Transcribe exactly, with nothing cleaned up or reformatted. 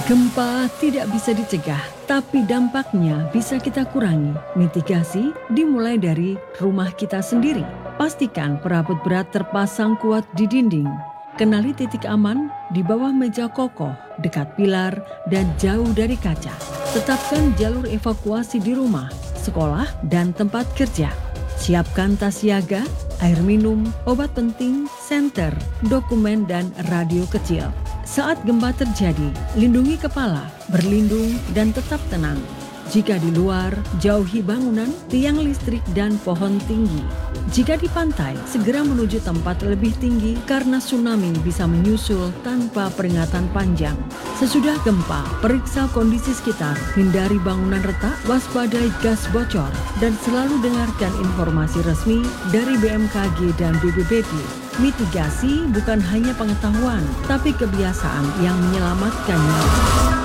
Gempa tidak bisa dicegah, tapi dampaknya bisa kita kurangi. Mitigasi dimulai dari rumah kita sendiri. Pastikan perabot berat terpasang kuat di dinding. Kenali titik aman di bawah meja kokoh, dekat pilar, dan jauh dari kaca. Tetapkan jalur evakuasi di rumah, sekolah, dan tempat kerja. Siapkan tas siaga, air minum, obat penting, senter, dokumen, dan radio kecil. Saat gempa terjadi, lindungi kepala, berlindung, dan tetap tenang. Jika di luar, jauhi bangunan, tiang listrik, dan pohon tinggi. Jika di pantai, segera menuju tempat lebih tinggi karena tsunami bisa menyusul tanpa peringatan panjang. Sesudah gempa, periksa kondisi sekitar, hindari bangunan retak, waspadai gas bocor, dan selalu dengarkan informasi resmi dari B M K G dan B B B D. Mitigasi bukan hanya pengetahuan, tapi kebiasaan yang menyelamatkan nyawa.